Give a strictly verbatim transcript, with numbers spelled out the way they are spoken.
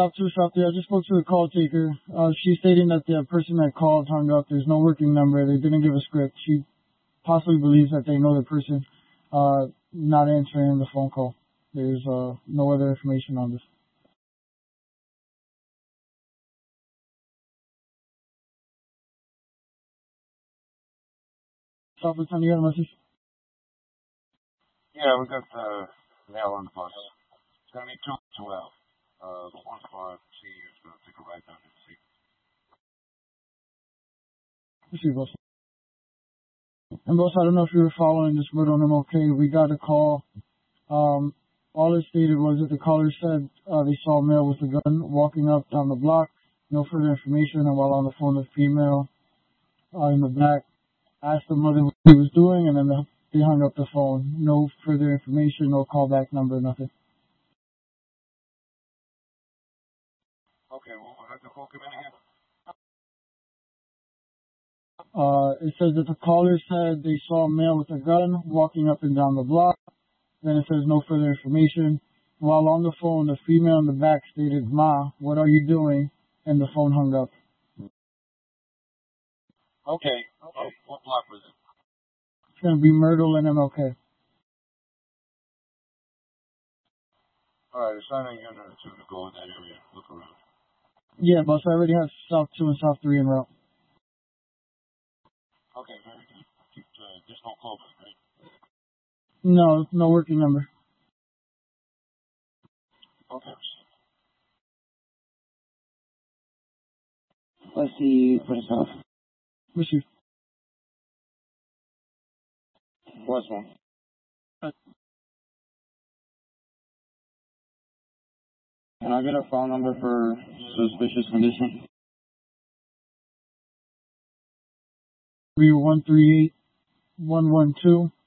South two, South three. I just spoke to the call taker. Uh, she's stating that the person that called hung up. There's no working number. They didn't give a script. She possibly believes that they know the person, uh, not answering the phone call. There's uh, no other information on this. South Lieutenant, you got a message? Yeah, we got the mail on the bus. It's gonna be two twelve. Uh, the one car C is gonna take a ride down to the sea. Receive, boss. And boss, I don't know if you were following this word on M L K. We got a call. Um, all it stated was that the caller said uh, they saw a male with a gun walking up down the block. No further information. And while on the phone, the female uh, in the back asked the mother what he was doing, and then the, they hung up the phone. No further information, no callback number, nothing. Okay, well, we'll have the call come in again. Uh, it says that the caller said they saw a male with a gun walking up and down the block. Then it says no further information. While on the phone, the female in the back stated, "Ma, what are you doing?" And the phone hung up. Okay, okay. What block was it? It's going to be Myrtle and M L K. Alright, assigning unit to go in that area. Look around. Yeah, boss, I already have South two and South three en route. Okay, very good. Keep, uh, just no callback, right? No, no working number. Okay. Let's see for the South. Receive. What's one? Can I get a phone number for suspicious condition? Three one three eight one one two